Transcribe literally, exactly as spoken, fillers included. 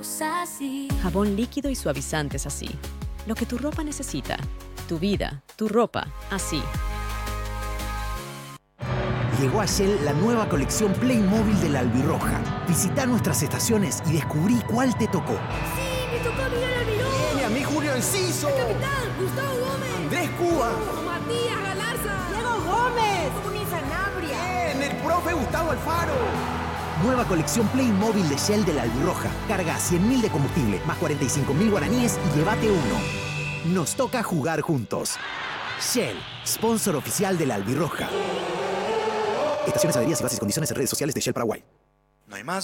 somos así. Jabón líquido y suavizantes así. Lo que tu ropa necesita. Tu vida, tu ropa, así. Llegó a Shell la nueva colección Playmobil de la Albirroja. Visita nuestras estaciones y descubrí cuál te tocó. ¡Sí, me tocó Miguel Almirón! ¡Viene a mí Julio Enciso! ¡El capitán, Gustavo Gómez! ¡Andrés Cuba! ¡Matías Galarza! ¡Diego Gómez! ¡Una Sanabria! ¡Bien! ¡El profe Gustavo Alfaro! Nueva colección Playmobil de Shell de la Albirroja. Carga cien mil de combustible, más cuarenta y cinco mil guaraníes y llévate uno. Nos toca jugar juntos. Shell, sponsor oficial de la Albirroja. Estaciones, adheridas y bases y condiciones en redes sociales de Shell Paraguay. No hay más.